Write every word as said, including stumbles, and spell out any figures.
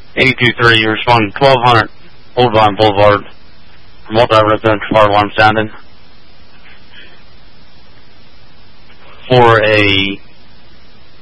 eighty-two three, you respond twelve hundred Old Vine Boulevard, multi-residential fire alarm sounding for a